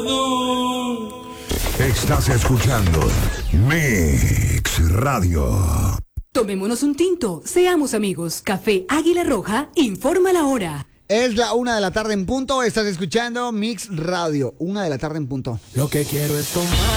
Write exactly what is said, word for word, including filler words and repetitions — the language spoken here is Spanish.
Estás escuchando Mix Radio. Tomémonos un tinto, seamos amigos. Café Águila Roja informa la hora. Es la una de la tarde en punto. Estás escuchando Mix Radio. Una de la tarde en punto. Lo que quiero es tomar.